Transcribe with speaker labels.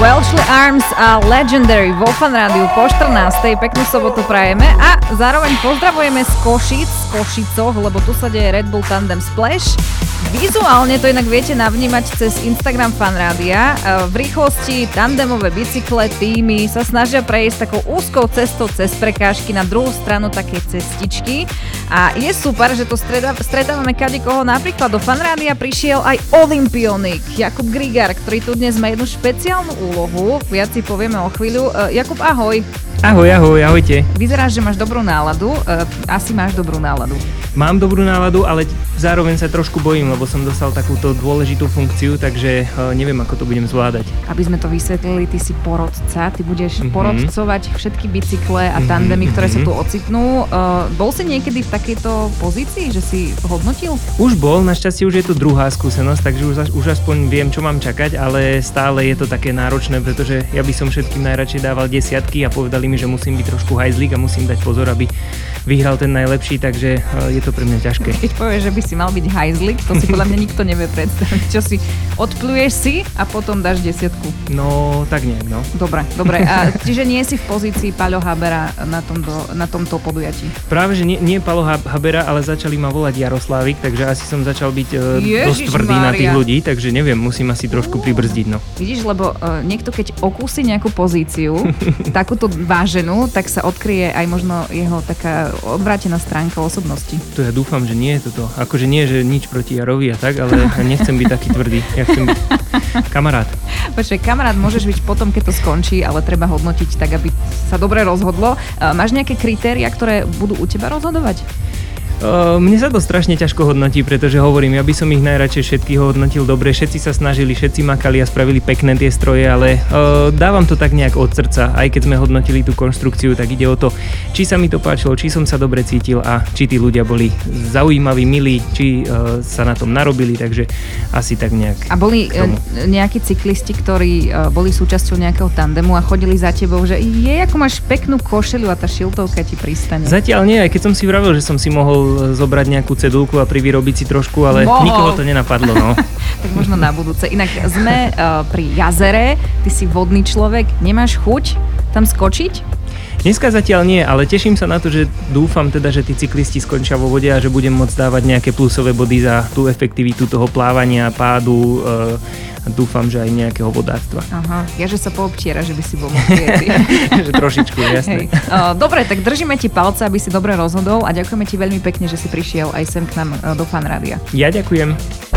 Speaker 1: Welshly Arms a Legendary vo Fan Rádiu po 14. Peknú sobotu prajeme a zároveň pozdravujeme z Košíc, z Košicoch, lebo tu sa deje Red Bull Tandem Splash. Vizuálne to inak viete navnímať cez Instagram Fan Rádia. V rýchlosti tandemové bicykle týmy sa snažia prejsť takou úzkou cestou cez prekážky na druhú stranu takej cestičky. A je super, že to stretávame kadekoho. Napríklad do Fan Rádia prišiel aj olympionik Jakub Grigar, ktorý tu dnes má jednu špeciálnu úlohu. Viac si povieme o chvíľu. Jakub, ahoj.
Speaker 2: Ahojte.
Speaker 1: Vyzeráš, že máš dobrú náladu. Asi máš dobrú náladu.
Speaker 2: Mám dobrú náladu, ale zároveň sa trošku bojím, lebo som dostal takúto dôležitú funkciu, takže neviem, ako to budem zvládať.
Speaker 1: Aby sme to vysvetlili, ty si porodca, ty budeš porodcovať všetky bicykle a tandemy, ktoré sa tu ocitnú. Bol si niekedy v takejto pozícii, že si hodnotil?
Speaker 2: Už bol, našťastie už je to druhá skúsenosť, takže už aspoň viem, čo mám čakať, ale stále je to také náročné, pretože ja by som všetkým najradšej dával desiatky a povedali mi, že musím byť trošku hajzlík a musím dať pozor, aby vyhral ten najlepší, takže je to pre mňa ťažké.
Speaker 1: Keď povieš, že by si mal byť hajzlik, to si podľa mňa nikto nevie predstaviť. Čo si, odpluješ si a potom dáš desiatku.
Speaker 2: No, tak nejak, no.
Speaker 1: Dobre. A čiže nie si v pozícii Paľo Habera na tomto podujatí?
Speaker 2: Práve, že nie Paľo Habera, ale začali ma volať Jaroslavik, takže asi som začal byť dosť tvrdý na tých ľudí, takže neviem, musím asi trošku pribrzdiť, no.
Speaker 1: Vidíš, lebo niekto keď okúsi nejakú pozíciu, takúto váženú, tak sa odkryje aj možno jeho taká odvrátená stránka osobnosti.
Speaker 2: To ja dúfam, že nie je toto. Akože nie, že nič proti Jarovi a tak, ale nechcem byť taký tvrdý. Ja chcem byť kamarát.
Speaker 1: Počkaj, kamarát môžeš byť potom, keď to skončí, ale treba hodnotiť tak, aby sa dobre rozhodlo. Máš nejaké kritériá, ktoré budú u teba rozhodovať?
Speaker 2: Mne sa to strašne ťažko hodnotí, pretože hovorím, ja by som ich najradšej všetkých hodnotil dobre, všetci sa snažili, všetci makali a spravili pekné tie stroje, ale dávam to tak nejak od srdca, aj keď sme hodnotili tú konštrukciu, tak ide o to, či sa mi to páčilo, či som sa dobre cítil a či tí ľudia boli zaujímaví, milí, či sa na tom narobili, takže asi tak nejak.
Speaker 1: A boli nejakí cyklisti, ktorí boli súčasťou nejakého tandemu a chodili za tebou, že ako máš peknú košeľu a tá šiltovka ti pristane?
Speaker 2: Zatiaľ nie, aj keď som si vravel, že som si mohol zobrať nejakú cedulku a privyrobiť si trošku, ale nikoho to nenapadlo, no.
Speaker 1: Tak možno na budúce. Inak sme pri jazere, ty si vodný človek, nemáš chuť tam skočiť?
Speaker 2: Dneska zatiaľ nie, ale teším sa na to, že dúfam teda, že tí cyklisti skončia vo vode a že budem môcť dávať nejaké plusové body za tú efektivitu toho plávania, pádu a dúfam, že aj nejakého vodárstva.
Speaker 1: Aha, ja že sa poobtiera, že by si bol mokrý.
Speaker 2: Že trošičku, jasné.
Speaker 1: Dobre, tak držíme ti palce, aby si dobre rozhodol a ďakujeme ti veľmi pekne, že si prišiel aj sem k nám do Fan Rádia.
Speaker 2: Ja ďakujem.